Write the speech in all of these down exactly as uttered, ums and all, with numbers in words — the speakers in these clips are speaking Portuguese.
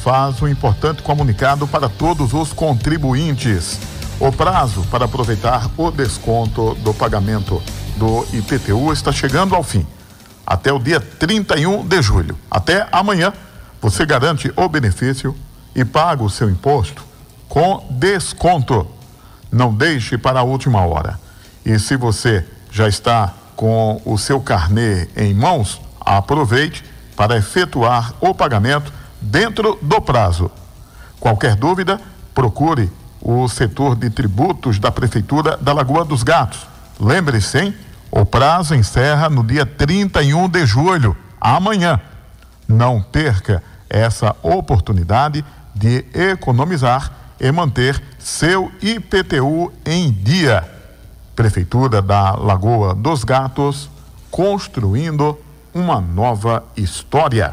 faz um importante comunicado para todos os contribuintes. O prazo para aproveitar o desconto do pagamento do I P T U está chegando ao fim. Até o dia trinta e um de julho. Até amanhã, você garante o benefício e paga o seu imposto com desconto. Não deixe para a última hora. E se você já está com o seu carnê em mãos, aproveite para efetuar o pagamento dentro do prazo. Qualquer dúvida, procure o setor de tributos da Prefeitura da Lagoa dos Gatos. Lembre-se, hein? O prazo encerra no dia trinta e um de julho, amanhã. Não perca essa oportunidade de economizar e manter seu I P T U em dia. Prefeitura da Lagoa dos Gatos, construindo uma nova história.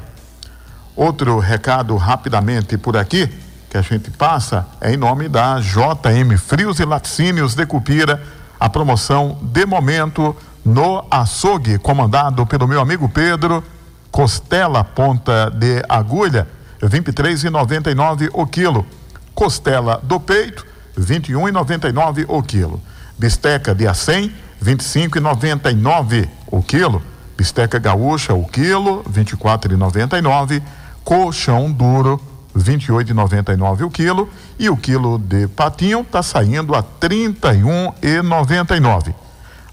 Outro recado rapidamente por aqui, que a gente passa, é em nome da J M Frios e Laticínios de Cupira, a promoção de momento no açougue, comandado pelo meu amigo Pedro. Costela ponta de agulha, vinte e três reais e noventa e nove centavos o quilo. Costela do peito, vinte e um reais e noventa e nove centavos o quilo. Bisteca de acém, vinte e cinco reais e noventa e nove centavos o quilo. Bisteca gaúcha, o quilo, vinte e quatro reais e noventa e nove centavos. Colchão duro, vinte e oito reais e noventa e nove centavos o quilo. E o quilo de patinho está saindo a trinta e um reais e noventa e nove centavos.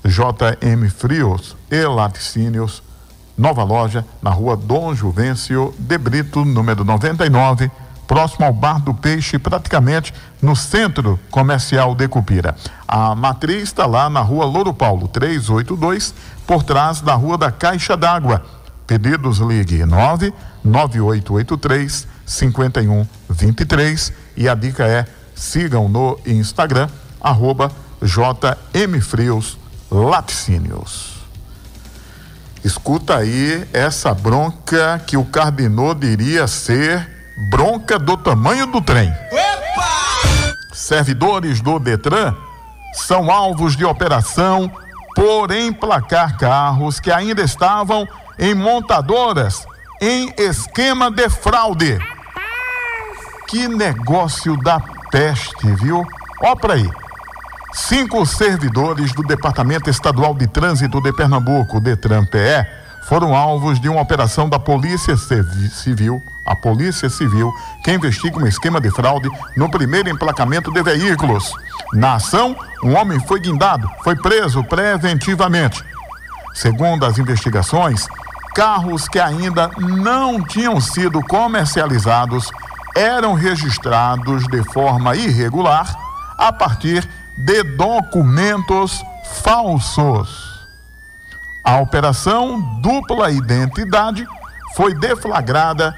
J M Frios e Laticínios, nova loja na rua Dom Juvencio de Brito, número noventa e nove, próximo ao Bar do Peixe, praticamente no centro comercial de Cupira. A matriz está lá na rua Louro Paulo, trezentos e oitenta e dois, por trás da rua da Caixa d'Água. Pedidos, ligue nove nove oito oito três, cinco um dois três, e a dica é: sigam no Instagram, arroba J M Frios Laticínios. Escuta aí essa bronca que o Cardinou diria ser bronca do tamanho do trem. Epa! Servidores do Detran são alvos de operação por emplacar carros que ainda estavam em montadoras em esquema de fraude. Que negócio da peste, viu? Ó pra aí. Cinco servidores do Departamento Estadual de Trânsito de Pernambuco, DETRAN-P E, foram alvos de uma operação da Polícia Civil, a Polícia Civil, que investiga um esquema de fraude no primeiro emplacamento de veículos. Na ação, um homem foi guindado, foi preso preventivamente. Segundo as investigações, carros que ainda não tinham sido comercializados eram registrados de forma irregular a partir de documentos falsos. A operação Dupla Identidade foi deflagrada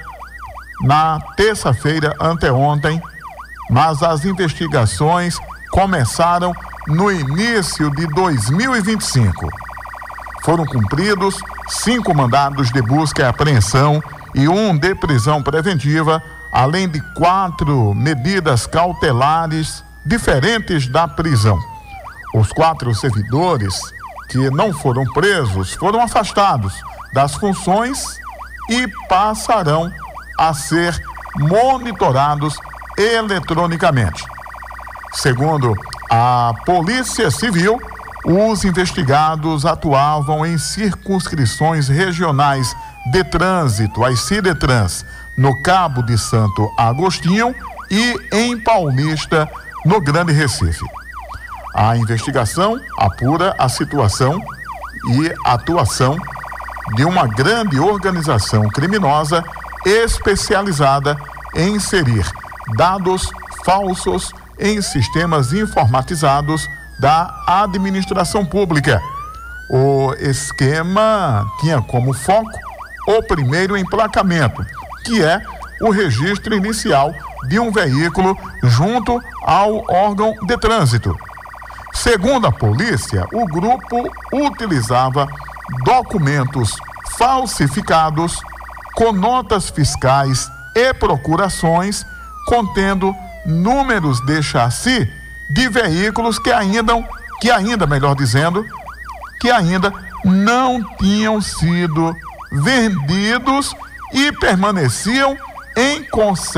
na terça-feira anteontem, mas as investigações começaram no início de dois mil e vinte e cinco. Foram cumpridos cinco mandados de busca e apreensão e um de prisão preventiva, além de quatro medidas cautelares diferentes da prisão. Os quatro servidores que não foram presos foram afastados das funções e passarão a ser monitorados eletronicamente. Segundo a Polícia Civil, os investigados atuavam em circunscrições regionais de trânsito, as CIDETRANS, no Cabo de Santo Agostinho e em Paulista, no Grande Recife. A investigação apura a situação e atuação de uma grande organização criminosa especializada em inserir dados falsos em sistemas informatizados da administração pública. O esquema tinha como foco o primeiro emplacamento, que é o registro inicial de um veículo junto ao órgão de trânsito. Segundo a polícia, o grupo utilizava documentos falsificados com notas fiscais e procurações contendo números de chassi de veículos que ainda, que ainda, melhor dizendo, que ainda não tinham sido vendidos e permaneciam em conservação